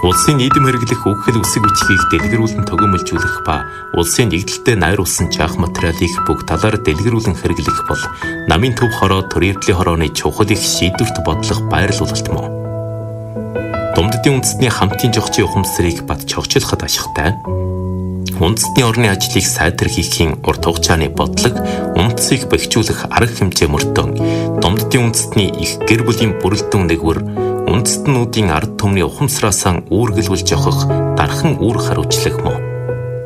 Улсын нийгэм хэрэглэх үхэл үсэг бичлэгийг дэлгэрүүлэн төгөөмөлжүүлэх ба улсын нэгдэлтэд найруулсан жаах материалыг бүх талаар дэлгэрүүлэн хэрэглэх бол намын төв хороо төр эрдлийн хорооны чухал их шийдвэрт бодлого байрлуулалт мөн. Думддын үндэстний хамтын жогчийн ухамсарыг бат чогчлоход ашигтай. Үндэстний орны ажлыг сайтар хийхийн урт хугацааны бодлого, үндэсийг бэхжүүлэх арга хэмжээ мөрдөн Думддын үндэстний их гэр бүлийн бүрэлдэхүүн нэгвэр үндэстнүүдийн ард түмний ухамсараасаа үүргэлүүлж явах дархан үүрэг хариуцлага мөн.